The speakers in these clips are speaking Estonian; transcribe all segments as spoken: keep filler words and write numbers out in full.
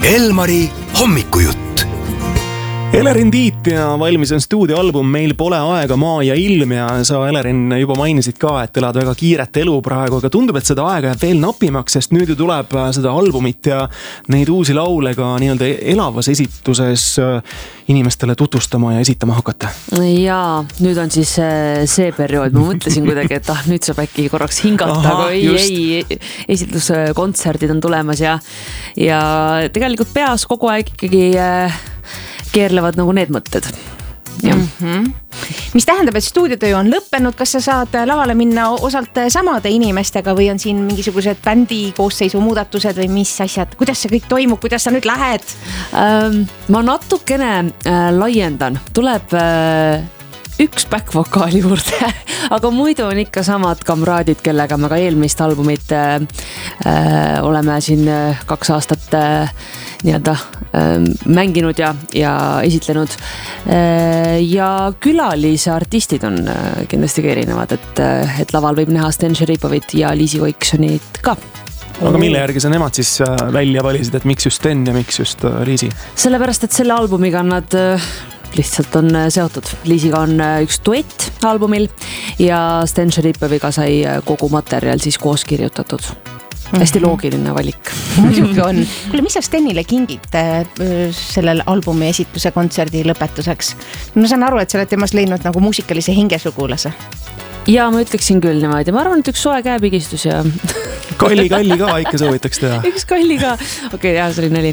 Elmari hommikujutt. Elerin Tiit ja valmis on stuudioalbum Meil pole aega, maa ja ilm ja sa, Elerin, juba mainisid ka, et elad väga kiiret elu praegu, aga tundub, et seda aega jääb veel napimaks, sest nüüd ju tuleb seda albumit ja neid uusi laule ka nii-öelda elavas esituses inimestele tutvustama ja esitama hakata. Jaa, nüüd on siis see periood, ma mõtlesin kuidagi, et ah, nüüd saab äkki korraks hingata, aga ei, ei, esitluskontserdid on tulemas ja, ja tegelikult peas kogu aeg ikkagi keerlevad nagu need mõtted. Mm-hmm. Mis tähendab, et stuudiotöö on lõppenud, kas sa saad lavale minna osalt samade inimestega või on siin mingisugused bändi koosseisu muudatused või mis asjad, kuidas see kõik toimub, kuidas sa nüüd lähed? Ähm, ma natukene äh, laiendan, tuleb äh, üks back-vokaali juurde, aga muidu on ikka samad kamraadid, kellega me ka eelmist albumit äh, äh, oleme siin äh, kaks aastat äh, nii-öelda äh, mänginud ja, ja esitlenud. Äh, ja külalise artistid on äh, kindlasti ka erinevad, et, äh, et laval võib näha Sten Šeripovit ja Liisi Koiksonit ka. Aga mille järgi sa nemad siis välja valisid, et miks just Sten ja miks just äh, Liisi? Sellepärast, et selle albumiga nad äh, lihtsalt on seotud. Liisiga on üks duett albumil ja Sten Šeripoviga sai kogu materjal siis koos kirjutatud. Hästi loogiline valik. Muidugi on. Kuule, mis sa Stenile kingid sellel albumi esituse kontserdi lõpetuseks? Ma saan aru, et sa oled temast leidnud nagu muusikalise hingesugulase. Ja ma ütleksin küll niimoodi. Ma arvan, et üks soe käepigistus ja... Kalli, kalli ka ikka soovitaks teha. Üks kalli ka. Okei, okay, jah, see oli nali.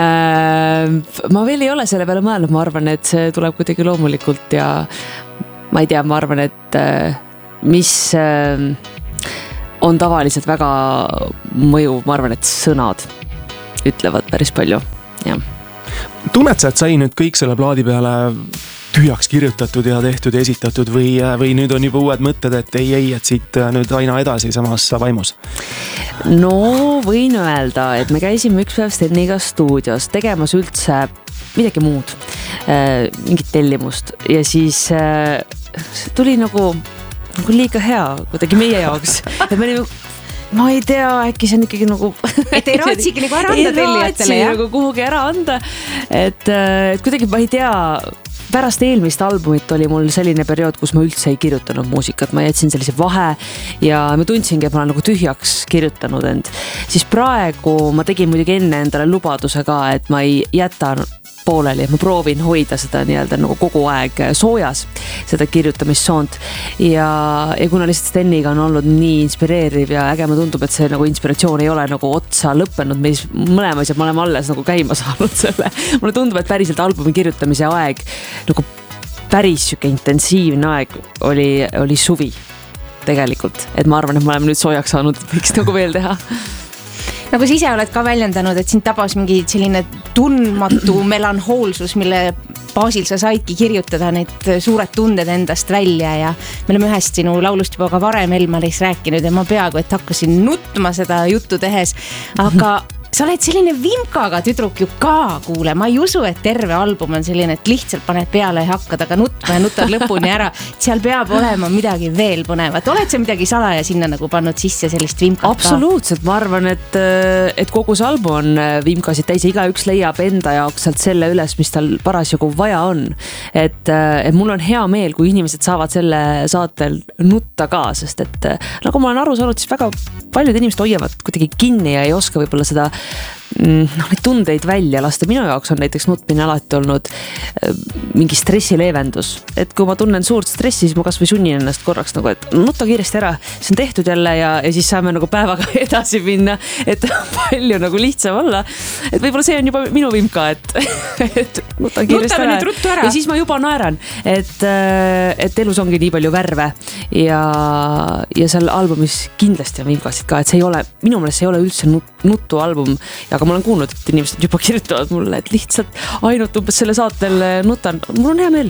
Äh, ma veel ei ole selle peale mõelnud. Ma arvan, et see tuleb kuidagi loomulikult ja ma ei tea, ma arvan, et äh, mis äh, on tavaliselt väga mõju. Ma arvan, et sõnad ütlevad päris palju. Ja. Tunned sa, et sai nüüd kõik selle plaadi peale tühjaks kirjutatud ja tehtud ja esitatud või, või nüüd on juba uued mõtted, et ei, ei, et siit nüüd aina edasi samas vaimus? No võin öelda, et me käisime üks päev Steniga stuudios tegemas üldse midagi muud, äh, mingit tellimust ja siis äh, tuli nagu, nagu liiga hea kuidagi meie jaoks, et me olime ma ei tea, äkki see on ikkagi nagu... Et ei raatsigi nagu ära anda tellijatele, jah? Nagu kuhugi ära anda, et, et kuidagi ma ei tea, pärast eelmist albumit oli mul selline periood, kus ma üldse ei kirjutanud muusikat, ma jätsin sellise vahe ja ma tundsingi, et ma olen nagu tühjaks kirjutanud end. Siis praegu ma tegin muidugi enne endale lubaduse ka, et ma ei jäta pooleli, et ma proovin hoida seda nii-öelda nagu kogu aeg soojas, seda kirjutamissoont ja, ja kuna lihtsalt Steniga on olnud nii inspireeriv ja äge, ma tundub, et see nagu inspiratsioon ei ole nagu otsa lõppenud, me mõlemas ja me oleme alles nagu käima saanud selle. Mulle tundub, et päriselt albumi kirjutamise aeg nagu päris süke intensiivne aeg oli, oli suvi tegelikult, et ma arvan, et me oleme nüüd soojaks saanud, et võiks nagu veel teha. Nagu sa ise oled ka väljendanud, et sind tabas mingi selline tundmatu melanhoolsus, mille baasil sa saidki kirjutada need suured tunded endast välja ja me oleme ühest sinu laulust juba ka varem Elmaris rääkinud ja ma peaaegu, et hakkasin nutma seda juttu tehes, aga sa oled selline vimkaga tüdruk ju ka, kuule, ma ei usu, et terve album on selline, et lihtsalt paned peale ja hakkad aga nutma ja nutad lõpuni ära, seal peab olema midagi veel põnevat, oled sa midagi salaja sinna nagu pannud sisse sellist vimkat? Absoluutselt, ma arvan, et, et kogu see album on vimkasid täis ja iga üks leiab enda jaoks sealt selle üles, mis tal parasjagu vaja on, et, et mul on hea meel, kui inimesed saavad selle saatel nutta ka, sest et nagu ma olen aru saanud, siis väga paljud inimesed hoiavad kuidagi kinni ja ei oska võib-olla seda noh, neid tundeid välja lasta. Minu jaoks on näiteks nutmine alati olnud mingi stressi leevendus. Et kui ma tunnen suurt stressi, siis ma kas või sunnin ennast korraks nagu, et nutta kiiresti ära, see on tehtud jälle ja, ja siis saame nagu päevaga edasi minna, et palju nagu lihtsam olla. Et võib-olla see on juba minu vimka, et, et nuta kiiresti ära. ära. Ja siis ma juba naeran, et, et elus ongi nii palju värve ja, ja seal albumis kindlasti on vimkasid ka, et see ei ole, minu meelest see ei ole üldse nut, nutu album, aga ma olen kuulnud, et inimesed juba kirjutavad mulle, et lihtsalt ainult umbes selle saatel nutan. Mul on hea meel,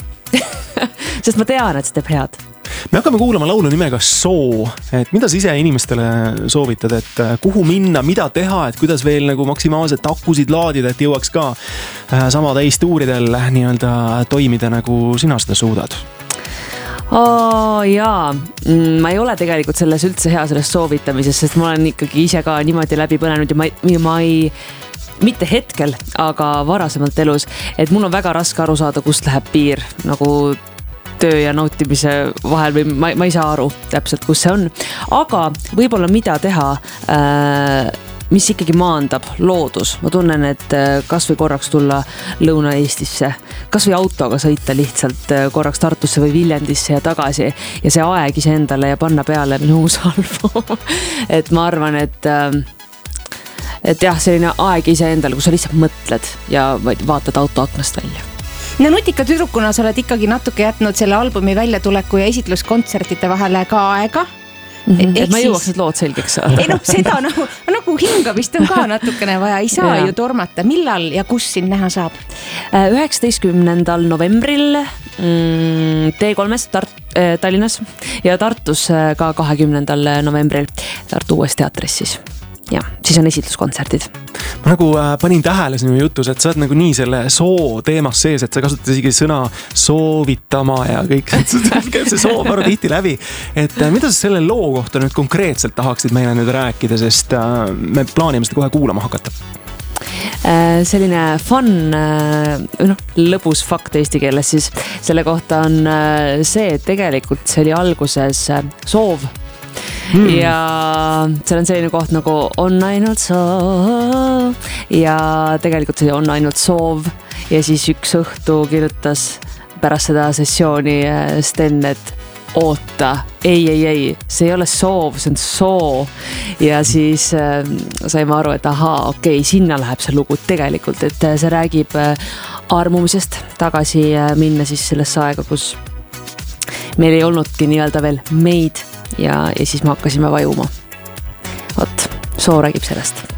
sest ma tean, et see teeb head. Me hakkame kuulama laulu nimega Soo, et mida sa ise inimestele soovitad, et kuhu minna, mida teha, et kuidas veel nagu maksimaalselt akusid laadida, et jõuaks ka sama täistuuridel nii-öelda toimida, nagu sina seda suudad? Oh, jaa, ma ei ole tegelikult selles üldse hea sellest soovitamises, sest ma olen ikkagi ise ka niimoodi läbi põnenud ja ma, ma ei mitte hetkel, aga varasemalt elus, et mul on väga raske aru saada, kust läheb piir nagu töö ja nautimise vahel või ma, ma ei saa aru täpselt, kus see on. Aga võib-olla mida teha, mis ikkagi maandab loodus. Ma tunnen, et kas või korraks tulla Lõuna-Eestisse, kas või autoga sõita lihtsalt korraks Tartusse või Viljandisse ja tagasi ja see aeg ise endale ja panna peale minu uus album. Et ma arvan, et et jah, selline aeg ise endale, kus sa lihtsalt mõtled ja vaatad auto aknast välja. No nutika tüdrukuna sa oled ikkagi natuke jätnud selle albumi väljatuleku ja esitluskontsertide vahele ka aega. Mm -hmm. Et ma jõuaks need lood selgeks saada. Ei noh, seda nagu, nagu hingamist on ka natukene vaja, ei saa ja. ju tormata. Millal ja kus sind näha saab? üheksateistkümnendal novembril T kolmes Tart- Tallinnas ja Tartus ka kahekümnendal novembril Tartu uues teatris siis. Ja, siis on esitluskontserdid. Ma nagu äh, panin tähele sinu jutus, et sa oled nagu nii selle soo teemas sees, et sa kasutad isegi sõna soovitama ja kõik, käib see soov varu tihti läbi. Et äh, mida sa selle loo kohta nüüd konkreetselt tahaksid meile nüüd rääkida, sest äh, me plaanime seda kohe kuulama hakata? Äh, selline fun, äh, noh, lõbus fakt eesti keeles siis. Selle kohta on äh, see, et tegelikult see oli alguses äh, soov. Hmm. Ja seal on selline koht nagu on ainult soov ja tegelikult see on ainult soov ja siis üks õhtu kirjutas pärast seda sessiooni Sten, et oota, ei, ei, ei, see ei ole soov, see on soo ja siis äh, saime aru, et ahaa, okei, okay, sinna läheb see lugu tegelikult, et see räägib äh, armumisest tagasi äh, minna siis sellesse aega, kus meil ei olnudki nii-öelda veel meid ja, ja siis me hakkasime vajuma. Vot, soo räägib sellest.